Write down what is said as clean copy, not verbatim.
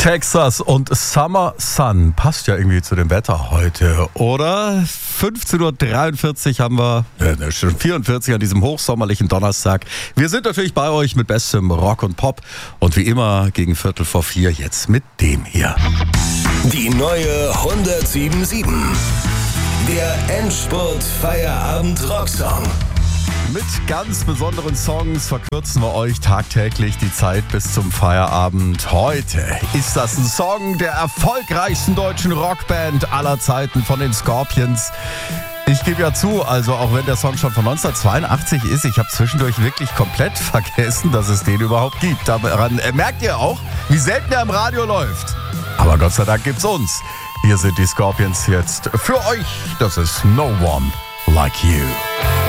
Texas und Summer Sun passt ja irgendwie zu dem Wetter heute, oder? 15.43 Uhr haben wir, schon 44 an diesem hochsommerlichen Donnerstag. Wir sind natürlich bei euch mit bestem Rock und Pop und wie immer gegen 3:45 jetzt mit dem hier. Die neue 107.7. Der Endspurt-Feierabend-Rocksong. Mit ganz besonderen Songs verkürzen wir euch tagtäglich die Zeit bis zum Feierabend. Heute ist das ein Song der erfolgreichsten deutschen Rockband aller Zeiten von den Scorpions. Ich gebe ja zu, also auch wenn der Song schon von 1982 ist, ich habe zwischendurch wirklich komplett vergessen, dass es den überhaupt gibt. Daran merkt ihr auch, wie selten er im Radio läuft. Aber Gott sei Dank gibt's uns. Hier sind die Scorpions jetzt für euch. Das ist No One Like You.